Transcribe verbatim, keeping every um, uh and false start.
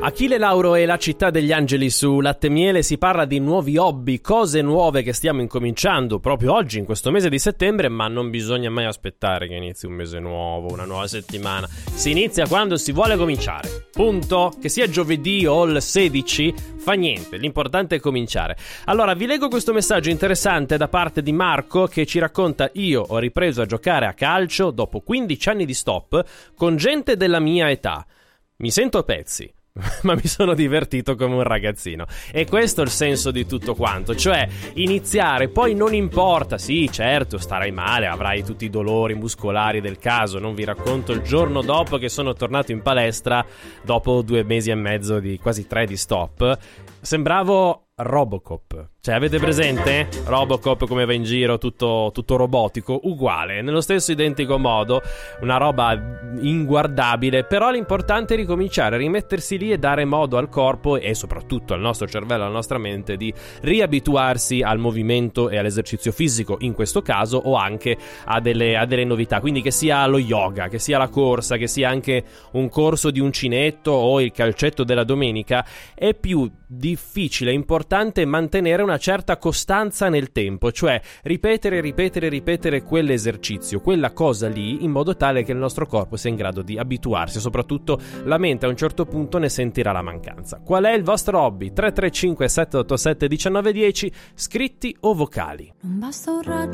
Achille Lauro e la città degli angeli su Latte e Miele. Si parla di nuovi hobby, cose nuove che stiamo incominciando proprio oggi, in questo mese di settembre, ma non bisogna mai aspettare che inizi un mese nuovo, una nuova settimana. Si inizia quando si vuole cominciare, punto. Che sia giovedì o il sedici, fa niente, l'importante è cominciare. Allora, vi leggo questo messaggio interessante da parte di Marco, che ci racconta: io ho ripreso a giocare a calcio dopo quindici anni di stop con gente della mia età. Mi sento a pezzi, ma mi sono divertito come un ragazzino. E questo è il senso di tutto quanto, cioè iniziare, poi non importa, sì certo starai male, avrai tutti i dolori muscolari del caso. Non vi racconto il giorno dopo che sono tornato in palestra dopo due mesi e mezzo di quasi tre di stop, sembravo Robocop. Cioè, avete presente? Robocop come va in giro, tutto, tutto robotico, uguale, nello stesso identico modo, una roba inguardabile. Però l'importante è ricominciare, rimettersi lì e dare modo al corpo e soprattutto al nostro cervello, alla nostra mente, di riabituarsi al movimento e all'esercizio fisico, in questo caso, o anche a delle, a delle novità. Quindi che sia lo yoga, che sia la corsa, che sia anche un corso di uncinetto o il calcetto della domenica, è più difficile e importante mantenere una certa costanza nel tempo, cioè ripetere, ripetere, ripetere quell'esercizio, quella cosa lì, in modo tale che il nostro corpo sia in grado di abituarsi, soprattutto la mente a un certo punto ne sentirà la mancanza. Qual è il vostro hobby? tre tre cinque sette otto sette uno nove uno zero, scritti o vocali? Non basta un raggio